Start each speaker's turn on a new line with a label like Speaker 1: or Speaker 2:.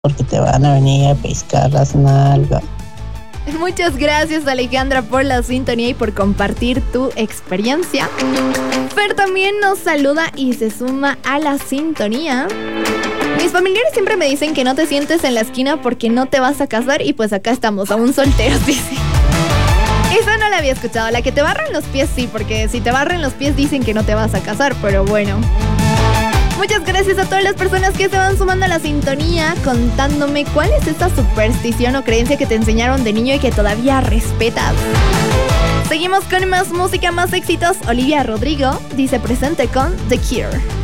Speaker 1: porque te van a venir a pescar las nalgas.
Speaker 2: Muchas gracias, Alejandra, por la sintonía y por compartir tu experiencia. Fer también nos saluda y se suma a la sintonía. Mis familiares siempre me dicen que no te sientes en la esquina porque no te vas a casar y pues acá estamos, aún solteros, dice. Esa no la había escuchado. La que te barren los pies sí, porque si te barren los pies dicen que no te vas a casar, pero bueno. Muchas gracias a todas las personas que se van sumando a la sintonía contándome cuál es esta superstición o creencia que te enseñaron de niño y que todavía respetas. Seguimos con más música, más éxitos. Olivia Rodrigo dice presente con The Cure.